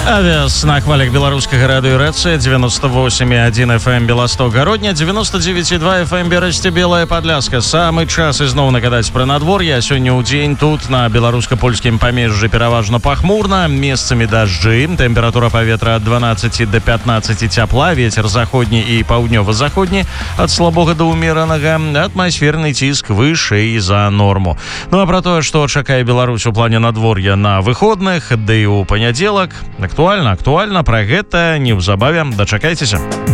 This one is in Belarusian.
Авиас на хвалях беларускага радыёрэцыя 98,1 FM Белосток-Гародня, 99,2 FM Берасці Белая Падляска. Самы час ізноў нагадаць пра надвор'е. Сёння ў дзень тут на беларуска-польскім памежжы пераважна пахмурна, месцамі дажджы, тэмпература паветра ад 12 до 15 цяпла, вецер заходні і паўднёва-заходні ад слабога да ўмеранага, атмасферны ціск вышэй за норму. Ну а пра тое, што чакае Беларусь у плане надвор'я на выходных, ды і ў панядзелак, актуальна, пра гэта неўзабаве дачакайцеся.